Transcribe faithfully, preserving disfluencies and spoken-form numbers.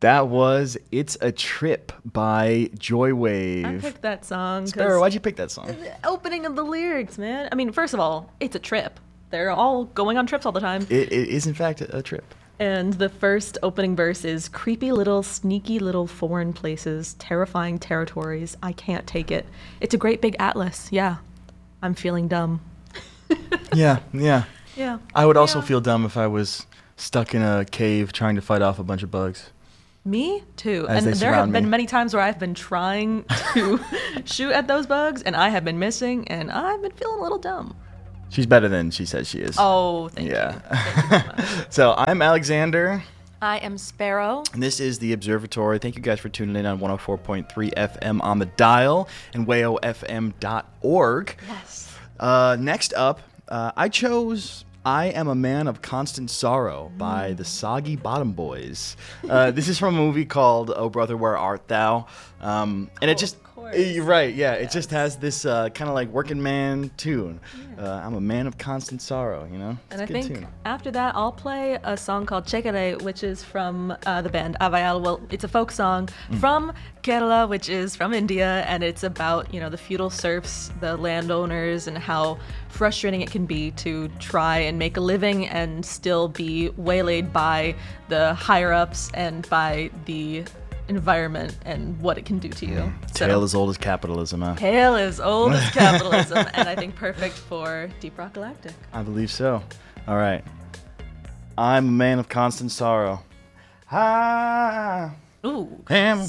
That was It's a Trip by Joywave. I picked that song. Sparrow, why'd you pick that song? The opening of the lyrics, man. I mean, first of all, it's a trip. They're all going on trips all the time. It, it is, in fact, a trip. And the first opening verse is creepy little, sneaky little foreign places, terrifying territories. I can't take it. It's a great big atlas. Yeah. I'm feeling dumb. yeah, yeah. Yeah. I would also Yeah. feel dumb if I was stuck in a cave trying to fight off a bunch of bugs. Me too. As and they there have surround been me. many times where I've been trying to shoot at those bugs and I have been missing and I've been feeling a little dumb. She's better than she says she is. Oh, thank yeah. you. Thank you very much. So I'm Alexander. I am Sparrow. And this is The Observatory. Thank you guys for tuning in on one oh four point three F M on the dial and wayo f m dot org. Yes. Uh, next up, uh, I chose I Am a Man of Constant Sorrow by the Soggy Bottom Boys. Uh, this is from a movie called Oh Brother, Where Art Thou? Um, and Oh, it just, of course. you're right, yeah, it Yes. just has this uh, kind of like working man tune. Uh, I'm a man of constant sorrow, you know? It's And a I good think tune. after that, I'll play a song called Chekere, which is from uh, the band Avayal. Well, it's a folk song Mm. from Kerala, which is from India, and it's about, you know, the feudal serfs, the landowners, and how frustrating it can be to try and make a living and still be waylaid by the higher-ups and by the environment and what it can do to you. So, Tale as old as capitalism, huh? Tale is old as capitalism, and I think perfect for Deep Rock Galactic. I believe so. All right. I'm a man of constant sorrow. I Ooh. am